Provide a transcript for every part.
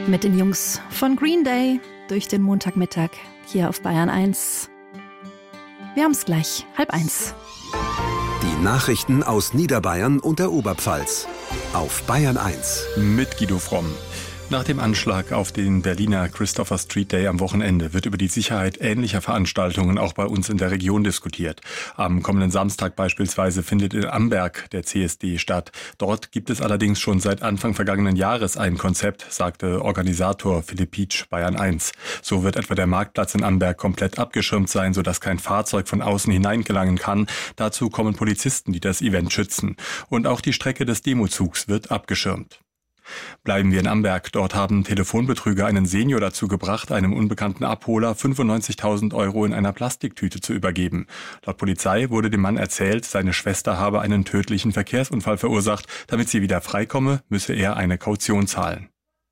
Mit den Jungs von Green Day durch den Montagmittag hier auf Bayern 1. Wir haben es gleich, 12:30. Die Nachrichten aus Niederbayern und der Oberpfalz auf Bayern 1. Mit Guido Fromm. Nach dem Anschlag auf den Berliner Christopher Street Day am Wochenende wird über die Sicherheit ähnlicher Veranstaltungen auch bei uns in der Region diskutiert. Am kommenden Samstag beispielsweise findet in Amberg der CSD statt. Dort gibt es allerdings schon seit Anfang vergangenen Jahres ein Konzept, sagte Organisator Philipp Pietsch, Bayern 1. So wird etwa der Marktplatz in Amberg komplett abgeschirmt sein, sodass kein Fahrzeug von außen hineingelangen kann. Dazu kommen Polizisten, die das Event schützen. Und auch die Strecke des Demozugs wird abgeschirmt. Bleiben wir in Amberg. Dort haben Telefonbetrüger einen Senior dazu gebracht, einem unbekannten Abholer 95.000 € in einer Plastiktüte zu übergeben. Laut Polizei wurde dem Mann erzählt, seine Schwester habe einen tödlichen Verkehrsunfall verursacht. Damit sie wieder freikomme, müsse er eine Kaution zahlen.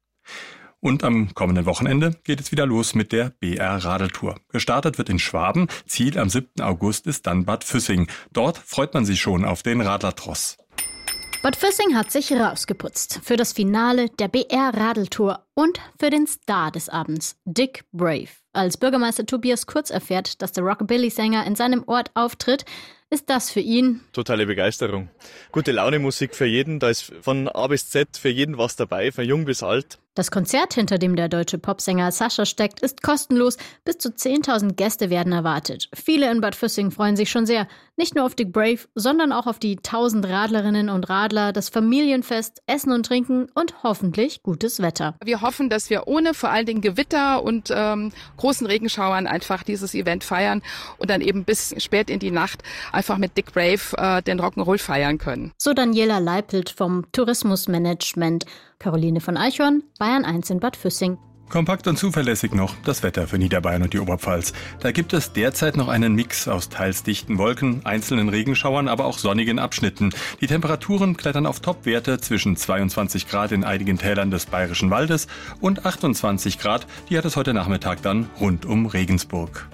Und am kommenden Wochenende geht es wieder los mit der BR-Radeltour. Gestartet wird in Schwaben, Ziel am 7. August ist dann Bad Füssing. Dort freut man sich schon auf den Radlertross. Bad Füssing hat sich rausgeputzt für das Finale der BR-Radeltour und für den Star des Abends, Dick Brave. Als Bürgermeister Tobias Kurz erfährt, dass der Rockabilly-Sänger in seinem Ort auftritt, ist das für ihn totale Begeisterung. Gute Laune Musik für jeden, da ist von A bis Z für jeden was dabei, von jung bis alt. Das Konzert, hinter dem der deutsche Popsänger Sascha steckt, ist kostenlos. Bis zu 10.000 Gäste werden erwartet. Viele in Bad Füssing freuen sich schon sehr. Nicht nur auf Dick Brave, sondern auch auf die 1.000 Radlerinnen und Radler, das Familienfest, Essen und Trinken und hoffentlich gutes Wetter. Wir hoffen, dass wir ohne vor allen Dingen Gewitter und großen Regenschauern einfach dieses Event feiern und dann eben bis spät in die Nacht einfach mit Dick Brave den Rock'n'Roll feiern können. So Daniela Leipelt vom Tourismusmanagement. Caroline von Eichhorn, Bayern 1 in Bad Füssing. Kompakt und zuverlässig noch das Wetter für Niederbayern und die Oberpfalz. Da gibt es derzeit noch einen Mix aus teils dichten Wolken, einzelnen Regenschauern, aber auch sonnigen Abschnitten. Die Temperaturen klettern auf Topwerte zwischen 22 Grad in einigen Tälern des Bayerischen Waldes und 28 Grad, die hat es heute Nachmittag dann rund um Regensburg.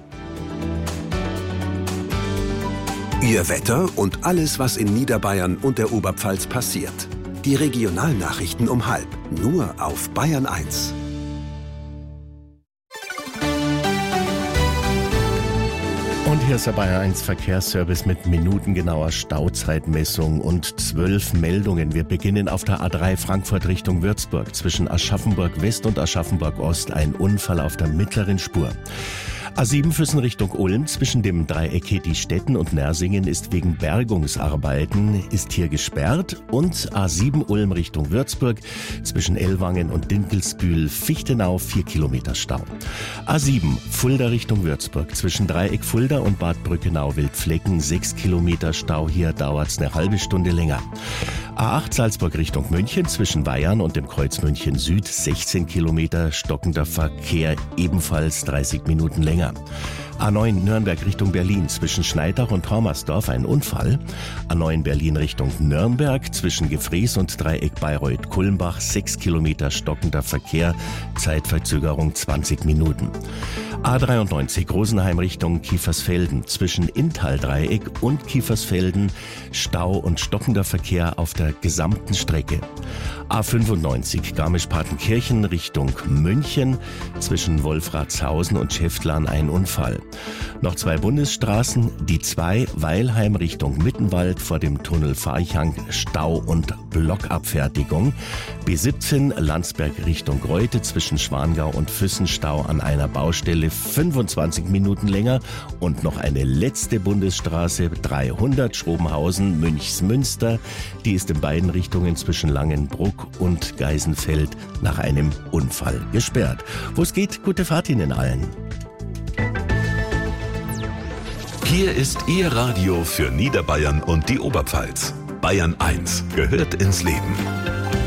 Ihr Wetter und alles, was in Niederbayern und der Oberpfalz passiert. Die Regionalnachrichten um 12:30, nur auf Bayern 1. Und hier ist der Bayern 1 Verkehrsservice mit minutengenauer Stauzeitmessung und 12 Meldungen. Wir beginnen auf der A3 Frankfurt Richtung Würzburg. Zwischen Aschaffenburg West und Aschaffenburg Ost ein Unfall auf der mittleren Spur. A7 Füssen Richtung Ulm, zwischen dem Dreieck Hetistetten und Nersingen ist wegen Bergungsarbeiten, ist hier gesperrt. Und A7 Ulm Richtung Würzburg, zwischen Ellwangen und Dinkelsbühl, Fichtenau 4 Kilometer Stau. A7 Fulda Richtung Würzburg, zwischen Dreieck Fulda und Bad Brückenau-Wildflecken 6 Kilometer Stau, hier dauert's eine halbe Stunde länger. A8 Salzburg Richtung München, zwischen Weihern und dem Kreuz München Süd 16 Kilometer, stockender Verkehr, ebenfalls 30 Minuten länger. A9 Nürnberg Richtung Berlin, zwischen Schneidach und Hormersdorf ein Unfall. A9 Berlin Richtung Nürnberg, zwischen Gefrees und Dreieck Bayreuth-Kulmbach 6 Kilometer stockender Verkehr, Zeitverzögerung 20 Minuten. A93 Rosenheim Richtung Kiefersfelden, zwischen Inntal-Dreieck und Kiefersfelden Stau und stockender Verkehr auf der gesamten Strecke. A95 Garmisch-Partenkirchen Richtung München, zwischen Wolfratshausen und Schäftlarn ein Unfall. Noch 2 Bundesstraßen, die 2 Weilheim Richtung Mittenwald vor dem Tunnel Farchang, Stau und Blockabfertigung. B17 Landsberg Richtung Reute, zwischen Schwangau und Füssen Stau an einer Baustelle 25 Minuten länger. Und noch eine letzte Bundesstraße 300 Schrobenhausen Münchsmünster, die ist in beiden Richtungen zwischen Langenbruck und Geisenfeld nach einem Unfall gesperrt. Wo es geht, gute Fahrt Ihnen allen. Hier ist Ihr Radio für Niederbayern und die Oberpfalz. Bayern 1 gehört ins Leben.